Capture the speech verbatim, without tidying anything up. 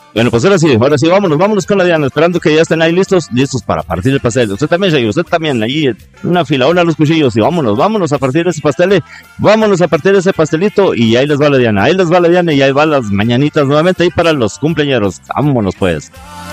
Bueno, pues ahora sí, ahora sí, vámonos, vámonos con la Diana, esperando que ya estén ahí listos, listos para partir el pastel. Usted también, Jay, usted también, ahí en una fila, una a los cuchillos, y vámonos, vámonos a partir ese pastel, eh, vámonos a partir ese pastelito, y ahí les va la Diana, ahí les va la Diana, y ahí van las mañanitas nuevamente, ahí para los cumpleañeros, vámonos pues.